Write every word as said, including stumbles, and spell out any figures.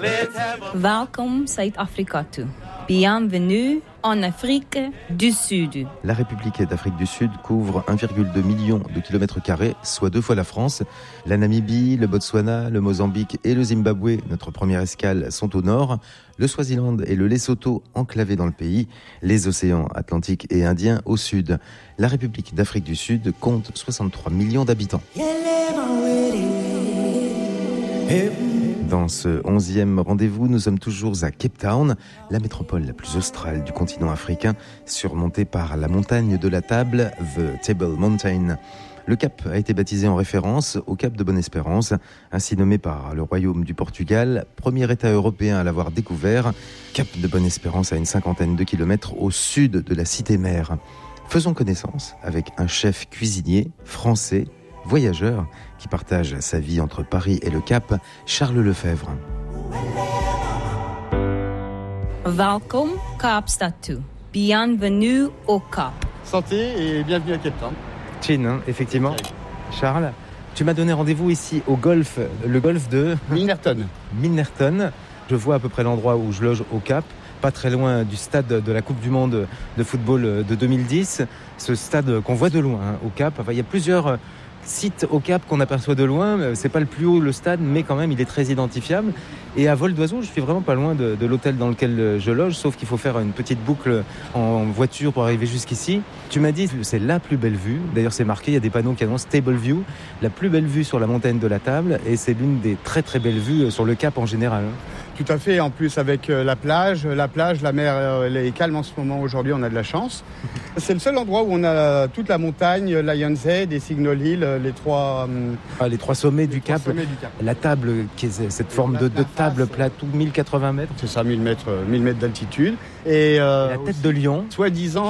Welkom Zuid-Afrika toe. Bienvenue en Afrique du Sud. La République d'Afrique du Sud couvre un virgule deux million de kilomètres carrés, soit deux fois la France. La Namibie, le Botswana, le Mozambique et le Zimbabwe, notre première escale, sont au nord. Le Swaziland et le Lesotho enclavés dans le pays. Les océans Atlantique et Indien au sud. La République d'Afrique du Sud compte soixante-trois millions d'habitants. Dans ce onzième rendez-vous, nous sommes toujours à Cape Town, la métropole la plus australe du continent africain, surmontée par la montagne de la table, The Table Mountain. Le cap a été baptisé en référence au cap de Bonne-Espérance, ainsi nommé par le Royaume du Portugal, premier État européen à l'avoir découvert. Cap de Bonne-Espérance à une cinquantaine de kilomètres au sud de la cité-mère. Faisons connaissance avec un chef cuisinier français, voyageur, qui partage sa vie entre Paris et le Cap, Charles Lefebvre. Welkom Kaapstad toe. Bienvenue au Cap. Santé et bienvenue à Cape Town. Chin, hein, effectivement. Charles, tu m'as donné rendez-vous ici au golf, le golf de Milnerton. Milnerton. Je vois à peu près l'endroit où je loge au Cap, pas très loin du stade de la Coupe du Monde de football de deux mille dix. Ce stade qu'on voit de loin, hein, au Cap. Enfin, il y a plusieurs site au Cap qu'on aperçoit de loin. C'est pas le plus haut le stade, mais quand même il est très identifiable. Et à vol d'oiseau, je suis vraiment pas loin de, de l'hôtel dans lequel je loge, sauf qu'il faut faire une petite boucle en voiture pour arriver jusqu'ici. Tu m'as dit c'est la plus belle vue. D'ailleurs c'est marqué, il y a des panneaux qui annoncent Table View, la plus belle vue sur la montagne de la Table, et c'est l'une des très très belles vues sur le Cap en général. Tout à fait, en plus avec la plage, la plage, la mer elle est calme en ce moment aujourd'hui, on a de la chance. C'est le seul endroit où on a toute la montagne, Lion's Head et Signal Hill, les trois, ah, les trois sommets, les du, trois Cap. sommets du Cap. La table, qui est cette forme de, de table plate, mille quatre-vingts mètres. C'est ça, mille mètres, mille mètres d'altitude. Et, euh, la tête de lion. Soi-disant,